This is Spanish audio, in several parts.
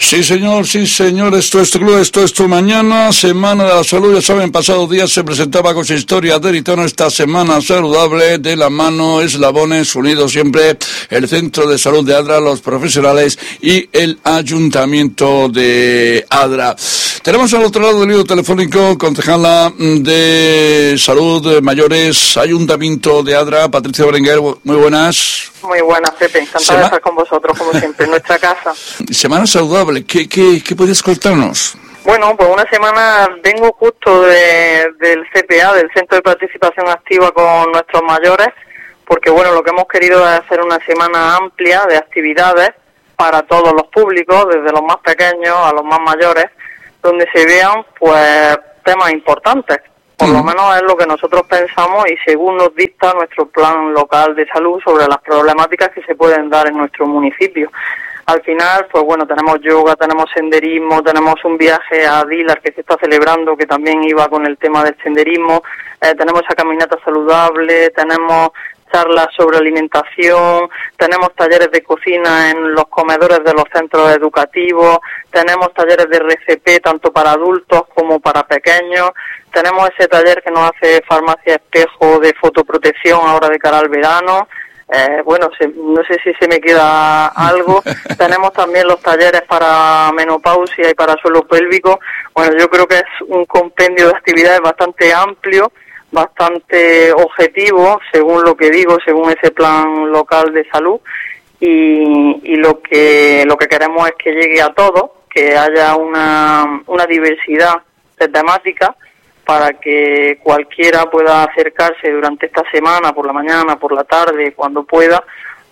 Sí, señor, esto es tu club, esto es tu mañana, Semana de la Salud. Ya saben, pasados días se presentaba Consistorio Aderitano esta Semana Saludable, de la mano, eslabones unidos siempre, el Centro de Salud de Adra, los profesionales y el Ayuntamiento de Adra. Tenemos al otro lado del hilo telefónico, concejala de Salud Mayores, Ayuntamiento de Adra, Patricia Berenguer. Muy buenas. Muy buenas, Pepe, encantada de estar con vosotros, como siempre, en nuestra casa. Semana Saludable, ¿qué podéis contarnos? Bueno, pues una semana vengo justo del CPA, del Centro de Participación Activa con nuestros mayores, porque bueno, lo que hemos querido es hacer una semana amplia de actividades para todos los públicos, desde los más pequeños a los más mayores, donde se vean pues temas importantes. Por lo menos es lo que nosotros pensamos y según nos dicta nuestro plan local de salud sobre las problemáticas que se pueden dar en nuestro municipio. Al final, pues bueno, tenemos yoga, tenemos senderismo, tenemos un viaje a Dilar que se está celebrando, que también iba con el tema del senderismo, tenemos esa caminata saludable, tenemos charlas sobre alimentación, tenemos talleres de cocina en los comedores de los centros educativos, tenemos talleres de RCP tanto para adultos como para pequeños, tenemos ese taller que nos hace Farmacia Espejo de fotoprotección ahora de cara al verano. Bueno, no sé si se me queda algo. Tenemos también los talleres para menopausia y para suelo pélvico. Bueno, yo creo que es un compendio de actividades bastante amplio, bastante objetivo, según lo que digo, según ese plan local de salud, y lo que queremos es que llegue a todos, que haya una diversidad de temáticas para que cualquiera pueda acercarse durante esta semana, por la mañana, por la tarde, cuando pueda,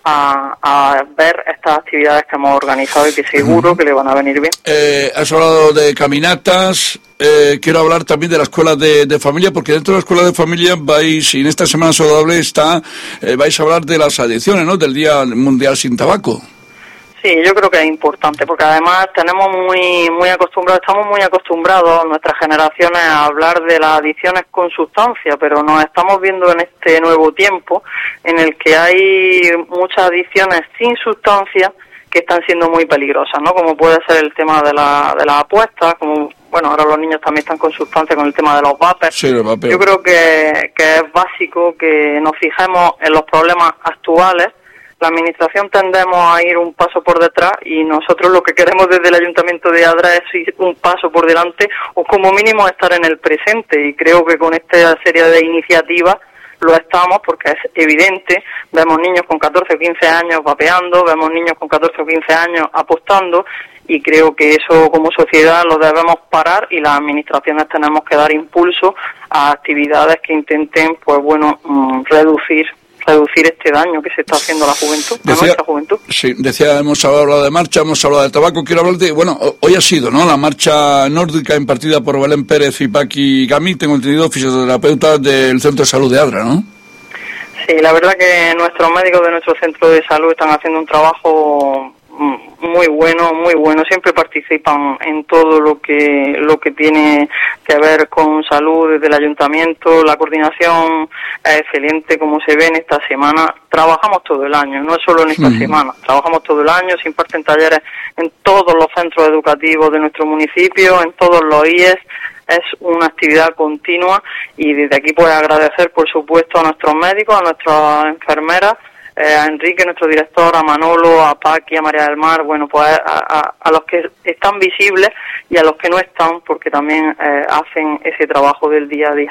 a ver estas actividades que hemos organizado y que seguro que le van a venir bien. Has hablado de caminatas, quiero hablar también de la escuela de familia, porque dentro de la escuela de familia vais, y en esta Semana Saludable vais a hablar de las adicciones, ¿no?, del Día Mundial Sin Tabaco. Sí, yo creo que es importante, porque además estamos muy acostumbrados, nuestras generaciones, a hablar de las adicciones con sustancia, pero nos estamos viendo en este nuevo tiempo en el que hay muchas adicciones sin sustancia que están siendo muy peligrosas, ¿no? Como puede ser el tema de las apuestas, como bueno, ahora los niños también están con sustancia con el tema de los vapers. Sí, los vapers. Yo creo que es básico que nos fijemos en los problemas actuales. La Administración tendemos a ir un paso por detrás y nosotros lo que queremos desde el Ayuntamiento de Adra es ir un paso por delante o como mínimo estar en el presente, y creo que con esta serie de iniciativas lo estamos, porque es evidente. Vemos niños con 14 o 15 años vapeando, vemos niños con 14 o 15 años apostando, y creo que eso como sociedad lo debemos parar, y las administraciones tenemos que dar impulso a actividades que intenten, pues bueno, reducir este daño que se está haciendo a la juventud, a nuestra juventud. Sí, hemos hablado de marcha, hemos hablado de tabaco. Quiero hablar de, bueno, hoy ha sido, ¿no?, la marcha nórdica impartida por Belén Pérez y Paqui Gami, tengo entendido, fisioterapeutas del Centro de Salud de Adra, ¿no? Sí, la verdad que nuestros médicos de nuestro centro de salud están haciendo un trabajo muy bueno, siempre participan en todo lo que tiene que ver con salud desde el ayuntamiento. La coordinación es excelente, como se ve en esta semana. Trabajamos todo el año, no es solo en esta semana, trabajamos todo el año, se imparten talleres en todos los centros educativos de nuestro municipio, en todos los IES. Es una actividad continua, y desde aquí pues agradecer por supuesto a nuestros médicos, a nuestras enfermeras, a Enrique, nuestro director, a Manolo, a Paqui, a María del Mar, bueno, pues a los que están visibles y a los que no están, porque también hacen ese trabajo del día a día.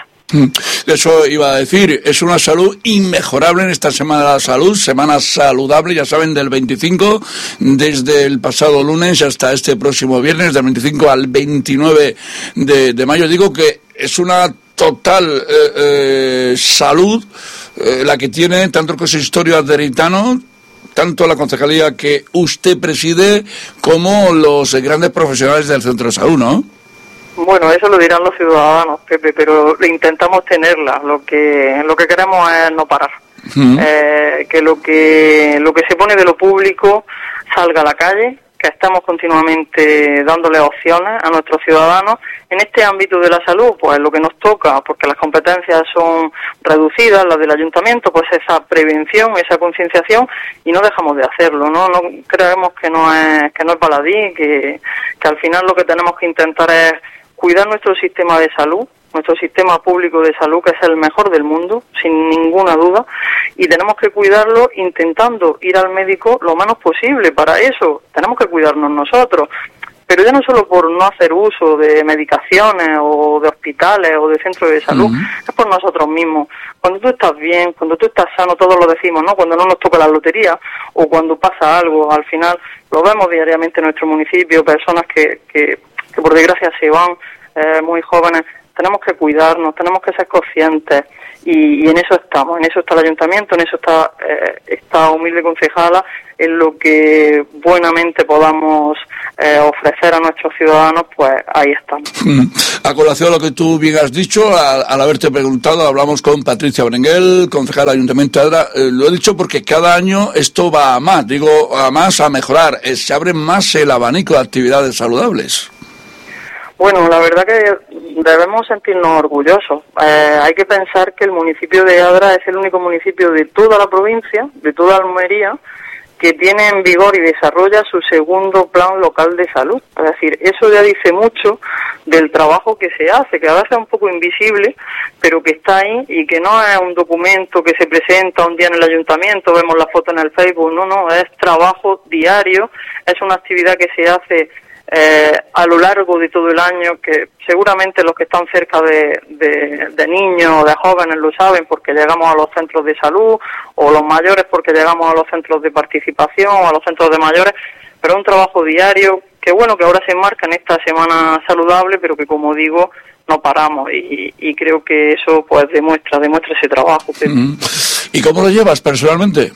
Eso iba a decir, es una salud inmejorable en esta Semana de la Salud, Semana Saludable, ya saben, del 25, desde el pasado lunes hasta este próximo viernes, del 25 al 29 de mayo. Digo que es una total salud la que tiene tanto el Consistorio Aderitano, tanto la concejalía que usted preside, como los grandes profesionales del centro de salud, ¿no? Bueno, eso lo dirán los ciudadanos, Pepe, pero intentamos tenerla. Lo que queremos es no parar. Que lo que se pone de lo público salga a la calle, que que estamos continuamente dándole opciones a nuestros ciudadanos. En este ámbito de la salud, pues lo que nos toca, porque las competencias son reducidas, las del ayuntamiento, pues esa prevención, esa concienciación, y no dejamos de hacerlo, ¿no? No creemos que no es baladí, que al final lo que tenemos que intentar es cuidar nuestro sistema de salud, nuestro sistema público de salud, que es el mejor del mundo, sin ninguna duda, y tenemos que cuidarlo intentando ir al médico lo menos posible. Para eso tenemos que cuidarnos nosotros, pero ya no solo por no hacer uso de medicaciones o de hospitales o de centros de salud, es por nosotros mismos. Cuando tú estás bien, cuando tú estás sano, todos lo decimos, ¿no? Cuando no nos toca la lotería o cuando pasa algo, al final lo vemos diariamente en nuestro municipio, personas que por desgracia se van muy jóvenes. Tenemos que cuidarnos, tenemos que ser conscientes y en eso estamos, en eso está el ayuntamiento, en eso está esta humilde concejala, en lo que buenamente podamos ofrecer a nuestros ciudadanos, pues ahí estamos. A colación de lo que tú bien has dicho, al haberte preguntado, hablamos con Patricia Berenguel, concejala del Ayuntamiento de Adra. Lo he dicho porque cada año esto va a más, a mejorar, se abre más el abanico de actividades saludables. Bueno, la verdad que debemos sentirnos orgullosos. Hay que pensar que el municipio de Adra es el único municipio de toda la provincia, de toda Almería, que tiene en vigor y desarrolla su segundo plan local de salud. Es decir, eso ya dice mucho del trabajo que se hace, que a veces es un poco invisible, pero que está ahí y que no es un documento que se presenta un día en el ayuntamiento, vemos la foto en el Facebook, no, es trabajo diario, es una actividad que se hace a lo largo de todo el año, que seguramente los que están cerca de niños o de jóvenes lo saben porque llegamos a los centros de salud, o los mayores porque llegamos a los centros de participación o a los centros de mayores, pero es un trabajo diario que bueno, que ahora se enmarca en esta semana saludable, pero que como digo, no paramos y creo que eso pues demuestra ese trabajo. ¿Y cómo lo llevas personalmente?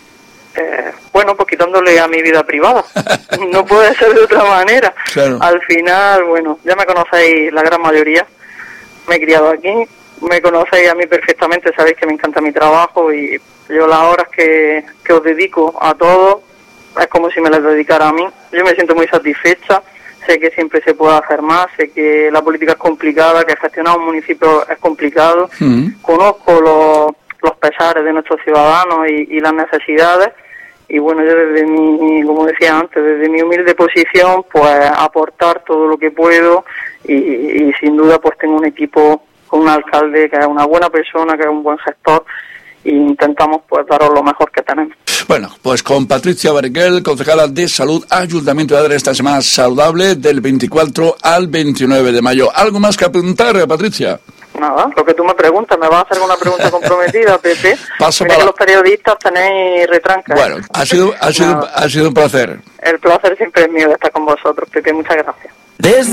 Bueno, pues quitándole a mi vida privada. No puede ser de otra manera. Claro. Al final, bueno, ya me conocéis la gran mayoría. Me he criado aquí, me conocéis a mí perfectamente, sabéis que me encanta mi trabajo y yo las horas que os dedico a todos es como si me las dedicara a mí. Yo me siento muy satisfecha, sé que siempre se puede hacer más, sé que la política es complicada, que gestionar un municipio es complicado. Conozco los pesares de nuestros ciudadanos y las necesidades, y bueno, yo desde como decía antes, desde mi humilde posición, pues aportar todo lo que puedo y sin duda pues tengo un equipo con un alcalde que es una buena persona, que es un buen gestor, e intentamos pues daros lo mejor que tenemos. Bueno, pues con Patricia Berenguel, concejala de Salud, Ayuntamiento de Adra, esta semana saludable del 24 al 29 de mayo. ¿Algo más que apuntar, Patricia? Nada, lo que tú me preguntas, me vas a hacer una pregunta comprometida, Pepe. Mira que los periodistas tenéis retranca. Bueno, ha sido un placer. El placer siempre es mío de estar con vosotros, Pepe, muchas gracias.